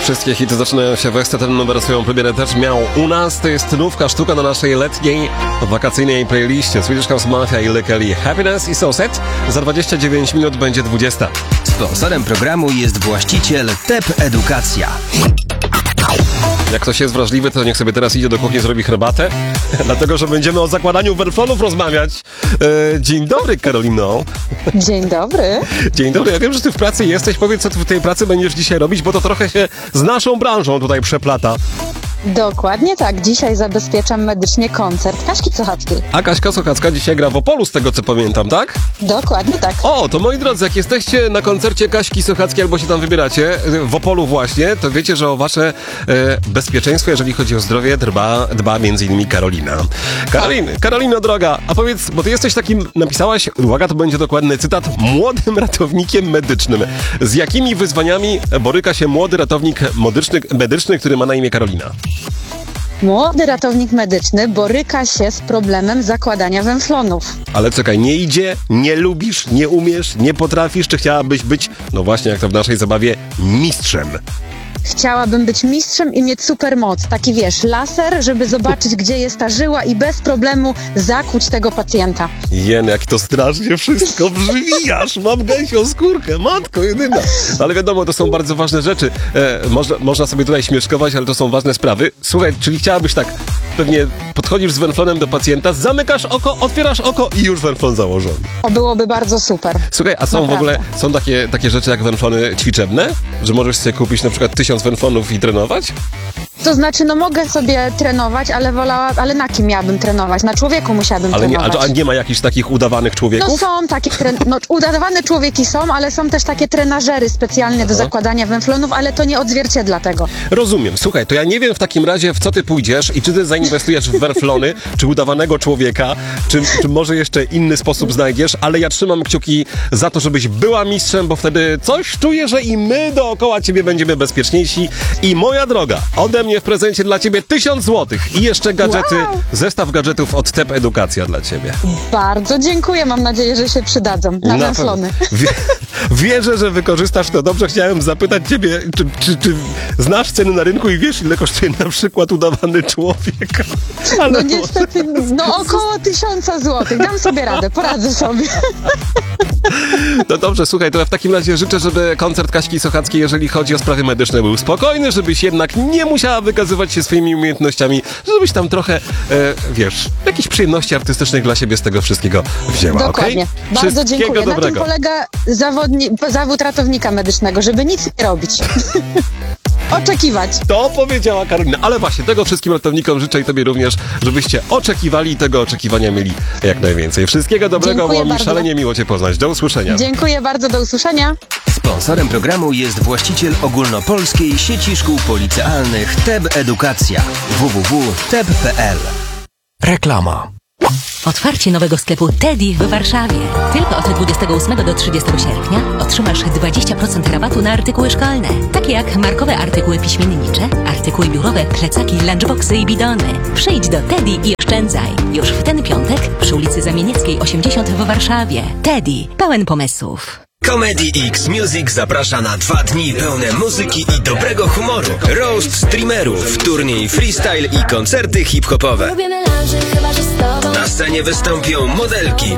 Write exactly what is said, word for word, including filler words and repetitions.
Wszystkie hity zaczynają się w Ekstra. Ten numer swoją premierę też miał u nas. To jest nówka sztuka na naszej letniej, wakacyjnej playliście. Swedish House Mafia i Lekeli Happiness i So Set. Za dwadzieścia dziewięć minut będzie dwudziesta. Sponsorem programu jest właściciel T E P Edukacja. Jak ktoś jest wrażliwy, to niech sobie teraz idzie do kuchni, zrobi herbatę. Dlatego, że będziemy o zakładaniu werflonów rozmawiać. E, dzień dobry, Karolino. Dzień dobry. Dzień dobry. Ja wiem, że ty w pracy jesteś. Powiedz, co ty w tej pracy będziesz dzisiaj robić, bo to trochę się z naszą branżą tutaj przeplata. Dokładnie tak. Dzisiaj zabezpieczam medycznie koncert Kaśki Sochackiej. A Kaśka Sochacka dzisiaj gra w Opolu, z tego co pamiętam, tak? Dokładnie tak. O, to moi drodzy, jak jesteście na koncercie Kaśki Sochackiej albo się tam wybieracie, w Opolu właśnie, to wiecie, że o wasze e, bezpieczeństwo, jeżeli chodzi o zdrowie, dba, dba między innymi Karolina. Karolin, Karolino droga, a powiedz, bo ty jesteś takim, napisałaś, uwaga, to będzie dokładny cytat, młodym ratownikiem medycznym. Z jakimi wyzwaniami boryka się młody ratownik medyczny, medyczny który ma na imię Karolina? Młody ratownik medyczny boryka się z problemem zakładania węflonów. Ale czekaj, nie idzie, nie lubisz, nie umiesz, nie potrafisz, czy chciałabyś być, no właśnie jak to w naszej zabawie, mistrzem? Chciałabym być mistrzem i mieć supermoc. Taki wiesz, laser, żeby zobaczyć, gdzie jest ta żyła i bez problemu zakłuć tego pacjenta. Jen, jak to strasznie wszystko brzmijasz. Mam gęsią skórkę, matko jedyna. Ale wiadomo, to są bardzo ważne rzeczy. E, można, można sobie tutaj śmieszkować, ale to są ważne sprawy. Słuchaj, czyli chciałabyś tak, pewnie podchodzisz z węflonem do pacjenta, zamykasz oko, otwierasz oko i już węflon założony. To byłoby bardzo super. Słuchaj, a są Naprawdę. w ogóle, są takie, takie rzeczy jak węflony ćwiczebne? Że możesz sobie kupić na przykład tysiąc węflonów i trenować? To znaczy, no mogę sobie trenować, ale wolała, ale na kim miałabym trenować? Na człowieku musiałabym Ale nie, trenować. a, a nie ma jakichś takich udawanych człowieków? No są takie, tren- no, udawane człowieki są, ale są też takie trenażery specjalnie do zakładania węflonów, ale to nie odzwierciedla tego. Rozumiem. Słuchaj, to ja nie wiem w takim razie, w co ty pójdziesz i czy ty zainwestujesz w werflony, czy udawanego człowieka, czy, czy może jeszcze inny sposób znajdziesz, ale ja trzymam kciuki za to, żebyś była mistrzem, bo wtedy coś czuję, że i my dookoła ciebie będziemy bezpieczniejsi. I moja droga, ode mnie w prezencie dla ciebie tysiąc złotych i jeszcze gadżety, Wow. zestaw gadżetów od T E P Edukacja dla ciebie. Bardzo dziękuję, mam nadzieję, że się przydadzą na, na węflony. Wie, wierzę, że wykorzystasz to dobrze. Chciałem zapytać ciebie, czy, czy, czy znasz ceny na rynku i wiesz, ile kosztuje na przykład udawany człowiek? Ale No niestety, no około tysiąca złotych. Dam sobie radę, poradzę sobie. No dobrze, słuchaj, to ja w takim razie życzę, żeby koncert Kaśki Sochackiej, jeżeli chodzi o sprawy medyczne, był spokojny, żebyś jednak nie musiała wykazywać się swoimi umiejętnościami, żebyś tam trochę, e, wiesz, jakichś przyjemności artystycznych dla siebie z tego wszystkiego wzięła, Dokładnie. okej? Bardzo Wszystkiego dziękuję. Na tym dobrego. polega zawodni- zawód ratownika medycznego, żeby nic nie robić. Oczekiwać. To powiedziała Karolina, ale właśnie tego wszystkim ratownikom życzę i tobie również, żebyście oczekiwali i tego oczekiwania mieli jak najwięcej. Wszystkiego dobrego, Dziękuję było mi bardzo. szalenie miło cię poznać. Do usłyszenia. Dziękuję bardzo, do usłyszenia. Sponsorem programu jest właściciel ogólnopolskiej sieci szkół policealnych T E P Edukacja. w w w kropka t e p kropka p l. Reklama. Otwarcie nowego sklepu Teddy w Warszawie. Tylko od dwudziestego ósmego do trzydziestego sierpnia otrzymasz dwadzieścia procent rabatu na artykuły szkolne, takie jak markowe artykuły piśmiennicze, artykuły biurowe, plecaki, lunchboxy i bidony. Przyjdź do Teddy i oszczędzaj. Już w ten piątek przy ulicy Zamienieckiej osiemdziesiąt w Warszawie. Teddy, pełen pomysłów. Comedy X Music zaprasza na dwa dni pełne muzyki i dobrego humoru. Roast streamerów, turniej freestyle i koncerty hip-hopowe. Na scenie wystąpią modelki